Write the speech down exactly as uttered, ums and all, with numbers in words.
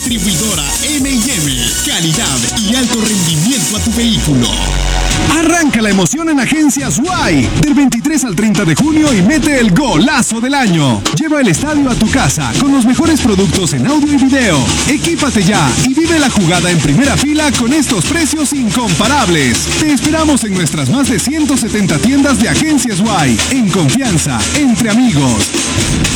Distribuidora eme y eme. Calidad y alto rendimiento a tu vehículo. Arranca la emoción en Agencias Guay del veintitrés al treinta de junio y mete el golazo del año. Lleva el estadio a tu casa con los mejores productos en audio y video. Equípate ya y vive la jugada en primera fila con estos precios incomparables. Te esperamos en nuestras más de ciento setenta tiendas de Agencias Guay. En confianza, entre amigos.